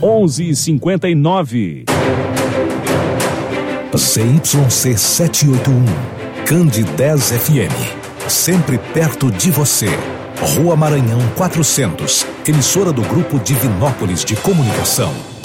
11h59. ZYC 781, Candidez FM, sempre perto de você. Rua Maranhão 400, emissora do Grupo Divinópolis de Comunicação.